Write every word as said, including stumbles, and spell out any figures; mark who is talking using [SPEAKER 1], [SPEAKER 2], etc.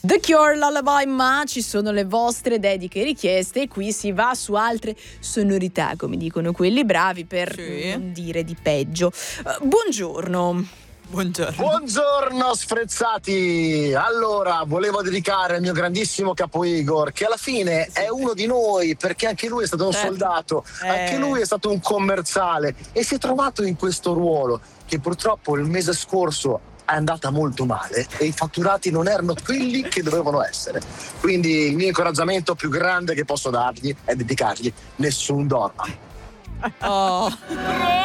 [SPEAKER 1] The Cure, Lullaby, ma ci sono le vostre dediche richieste e qui si va su altre sonorità, come dicono quelli bravi, per
[SPEAKER 2] Sì.
[SPEAKER 1] non dire di peggio. Uh, buongiorno.
[SPEAKER 2] Buongiorno.
[SPEAKER 3] Buongiorno sfrezzati! Allora, volevo dedicare al mio grandissimo capo Igor, che alla fine è uno di noi, perché anche lui è stato un
[SPEAKER 1] Certo.
[SPEAKER 3] soldato,
[SPEAKER 1] Eh.
[SPEAKER 3] anche lui è stato un commerciale e si è trovato in questo ruolo che purtroppo il mese scorso è andata molto male e i fatturati non erano quelli che dovevano essere. Quindi il mio incoraggiamento più grande che posso dargli è dedicargli Nessun dorma.
[SPEAKER 2] Oh.